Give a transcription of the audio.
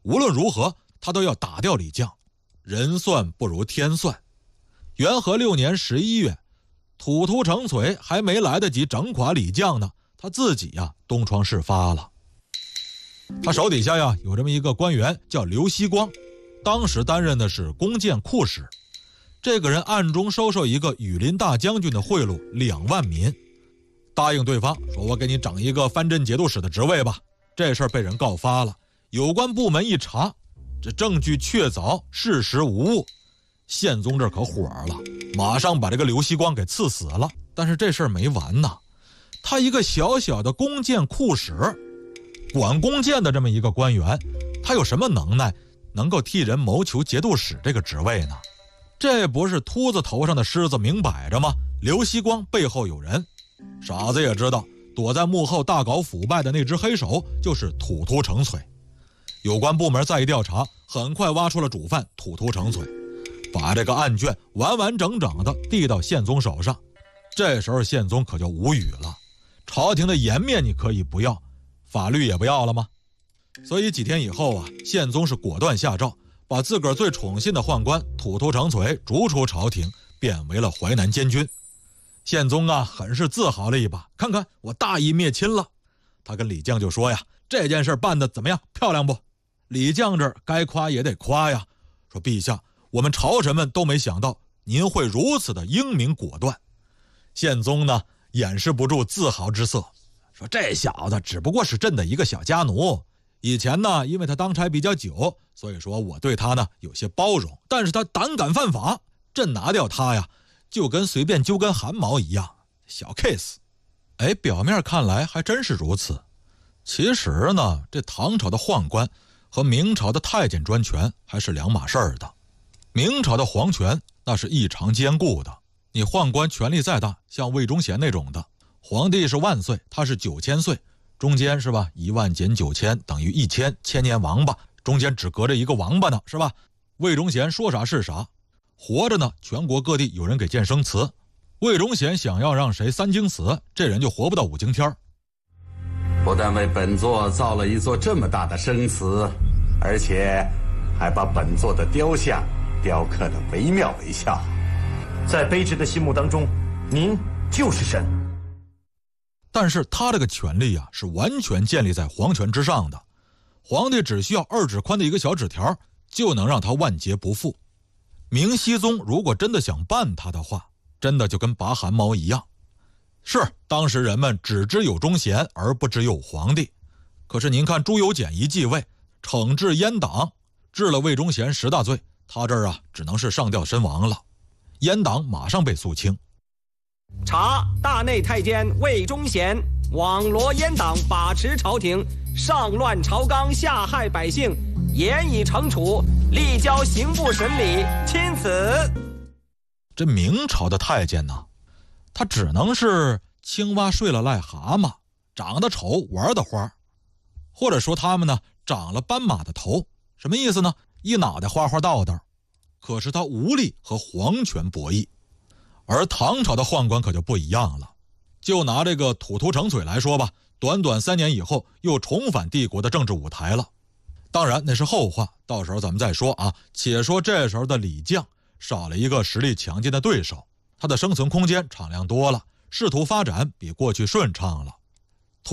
无论如何他都要打掉李绛。人算不如天算，元和6年11月，土屠城阃还没来得及整垮李绛呢，他自己东窗事发了。他手底下有这么一个官员叫刘锡光，当时担任的是弓箭库使。这个人暗中收受一个羽林大将军的贿赂2万民，答应对方说我给你整一个藩镇节度使的职位吧。这事儿被人告发了，有关部门一查，这证据确凿，事实无误。宪宗这可火了，马上把这个刘锡光给赐死了。但是这事儿没完呢，他一个小小的弓箭库使，管弓箭的这么一个官员，他有什么能耐能够替人谋求节度使这个职位呢？这不是秃子头上的虱子明摆着吗？刘锡光背后有人，傻子也知道躲在幕后大搞腐败的那只黑手就是土屠城阃。有关部门再一调查，很快挖出了主犯土屠城阃，把这个案卷完完整整的递到宪宗手上。这时候宪宗可就无语了，朝廷的颜面你可以不要，法律也不要了吗？所以几天以后宪宗是果断下诏，把自个儿最宠信的宦官土屠城阃逐出朝廷，贬为了淮南监军。宪宗很是自豪了一把，看看我大义灭亲了。他跟李绛就说这件事办得怎么样，漂亮不？李绛这儿该夸也得夸呀，说陛下，我们朝臣们都没想到您会如此的英明果断。宪宗呢掩饰不住自豪之色，说这小子只不过是朕的一个小家奴，以前呢因为他当差比较久，所以说我对他呢有些包容，但是他胆敢犯法，朕拿掉他就跟随便揪根汗毛一样，小 case。 表面看来还真是如此。其实呢，这唐朝的宦官和明朝的太监专权还是两码事儿的。明朝的皇权那是异常坚固的，你宦官权力再大，像魏忠贤那种的，皇帝是万岁，他是9000岁，中间是吧，1万减9000等于1000，千年王八，中间只隔着一个王八呢，是吧？魏忠贤说啥是啥，活着呢全国各地有人给建生祠，魏忠贤想要让谁3经死，这人就活不到5经天。 不但为本座造了一座这么大的生祠，而且还把本座的雕像雕刻得惟妙惟肖。 在卑职的心目当中，您就是神。 但是他这个权力是完全建立在皇权之上的，皇帝只需要2指宽的一个小纸条，就能让他万劫不复。明熹宗如果真的想办他的话，真的就跟拔汗毛一样。是当时人们只知有忠贤而不知有皇帝，可是您看朱由检一继位，惩治阉党，治了魏忠贤10大罪，他这儿只能是上吊身亡了，阉党马上被肃清。 查大内太监魏忠贤网罗阉党，把持朝廷，上乱朝纲，下害百姓，严以惩处，立交刑部审理，钦此。 这明朝的太监呢，他只能是青蛙睡了癞蛤蟆，长得丑玩得花，或者说他们呢长了斑马的头，什么意思呢？一脑袋花花道道，可是他无力和皇权博弈。而唐朝的宦官可就不一样了，就拿这个土屠城阃来说吧，短短3年以后又重返帝国的政治舞台了。当然那是后话，到时候咱们再说且说这时候的李绛少了一个实力强劲的对手，他的生存空间敞亮多了，仕途发展比过去顺畅了。